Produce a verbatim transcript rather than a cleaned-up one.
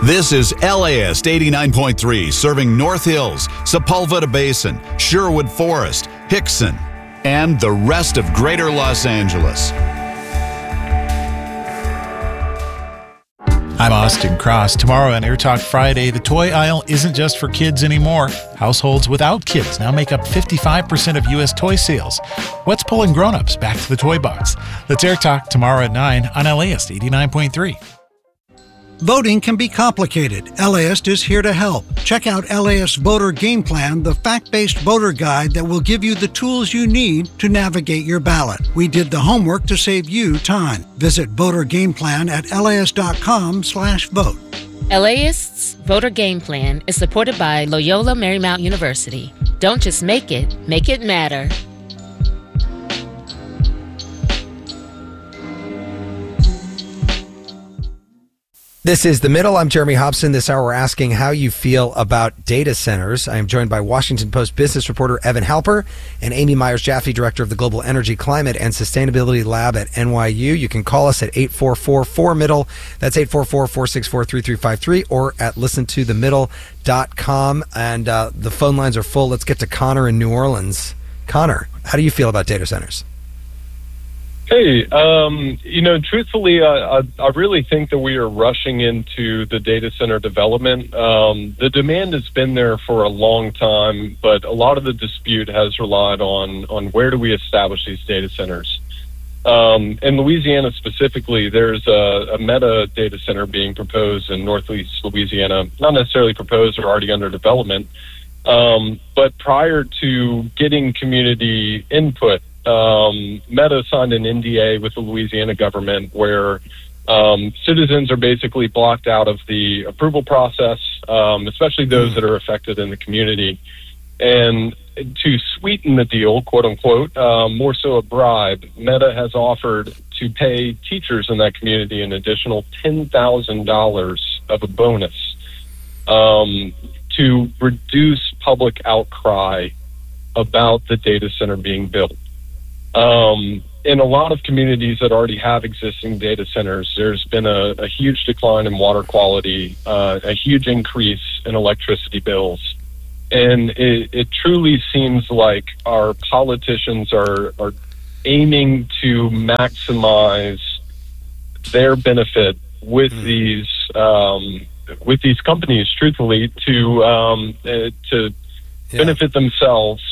This is L A S eighty-nine point three, serving North Hills, Sepulveda Basin, Sherwood Forest, Hickson, and the rest of Greater Los Angeles. I'm Austin Cross. Tomorrow on Air Talk Friday, the toy aisle isn't just for kids anymore. Households without kids now make up fifty-five percent of U S toy sales. What's pulling grown-ups back to the toy box? Let's Air Talk tomorrow at nine on L A S eighty-nine point three. Voting can be complicated. LAist is here to help. Check out LAist Voter Game Plan, the fact-based voter guide that will give you the tools you need to navigate your ballot. We did the homework to save you time. Visit Voter Game Plan at laist.com slash vote. LAist's Voter Game Plan is supported by Loyola Marymount University. Don't just make it, make it matter. This is The Middle. I'm Jeremy Hobson. This hour we're asking how you feel about data centers. I am joined by Washington Post business reporter Evan Halper and Amy Myers-Jaffe, director of the Global Energy, Climate, and Sustainability Lab at N Y U. You can call us at eight four four, four middle. That's eight four four, four six four, three three five three or at listen to the middle dot com. And uh, the phone lines are full. Let's get to Connor in New Orleans. Connor, how do you feel about data centers? Hey, um, you know, truthfully, I, I, I really think that we are rushing into the data center development. Um, the demand has been there for a long time, but a lot of the dispute has relied on, on where do we establish these data centers. Um, in Louisiana specifically, there's a, a Meta data center being proposed in Northeast Louisiana, not necessarily proposed or already under development. Um, but prior to getting community input, Um, Meta signed an N D A with the Louisiana government where um, citizens are basically blocked out of the approval process, um, especially those that are affected in the community. And to sweeten the deal, quote unquote, um, more so a bribe, Meta has offered to pay teachers in that community an additional ten thousand dollars of a bonus um, to reduce public outcry about the data center being built. Um, in a lot of communities that already have existing data centers, there's been a, a huge decline in water quality, uh, a huge increase in electricity bills. And it, it truly seems like our politicians are, are aiming to maximize their benefit with mm. these um, with these companies, truthfully, to um, uh, to yeah. benefit themselves